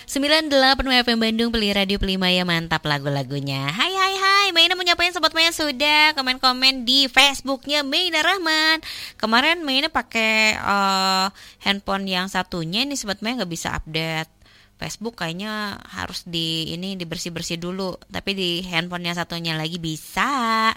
98 FM Bandung, pilih radio, pilih Maya, mantap lagu-lagunya. Hai hai hai, Maina mau nyapain Sobat Maya sudah komen-komen di Facebooknya Maina Rahman. Kemarin Maina pakai handphone yang satunya, ini Sobat Maya nggak bisa update Facebook, kayaknya harus dibersih-bersih dulu. Tapi di handphone yang satunya lagi bisa.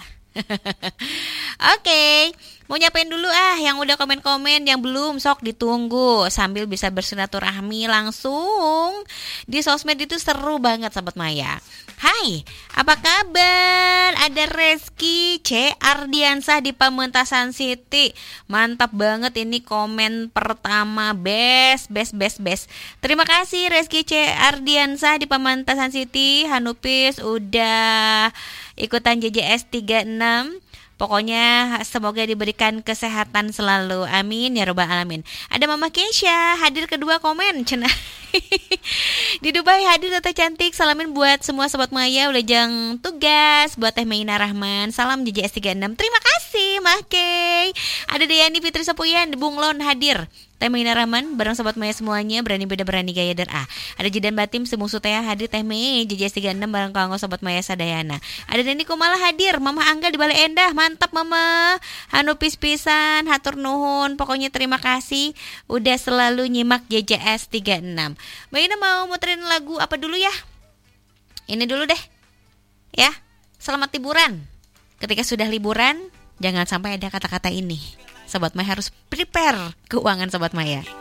Oke, mau nyapain dulu yang udah komen-komen, yang belum sok ditunggu sambil bisa bersilaturahmi langsung di sosmed itu seru banget Sobat Maya. Hai, apa kabar? Ada Reski C. Ardiansah di Pamentasan City. Mantap banget ini komen pertama, best. Terima kasih Reski C. Ardiansah di Pamentasan City. Hanupis udah ikutan JJS 36. Pokoknya semoga diberikan kesehatan selalu. Amin ya robbal alamin. Ada Mama Kesha hadir kedua komen cenah. Di Dubai hadir Tete cantik. Salamin buat semua Sobat Maya ulejang tugas. Buat Teh Maina Rahman. Salam JJS 36. Terima kasih Mah Kay. Ada Dayani Fitri Sepuyan di Bunglon hadir. Teh Maina Rahman bareng Sobat Maya semuanya, berani beda berani gaya dan Ada Jidan Batim Semungsu Teh hadir. Teh Mei JJS 36 bareng kanggo Sobat Maya sadayana. Ada Deni Kumala hadir. Mama Angga di Bale Endah. Mantap Mama. Anu pis-pisan hatur nuhun. Pokoknya terima kasih udah selalu nyimak JJS 36. Maina mau muterin lagu apa dulu ya? Ini dulu deh. Ya. Selamat liburan. Ketika sudah liburan, jangan sampai ada kata-kata ini. Sobat Maya harus prepare keuangan Sobat Maya.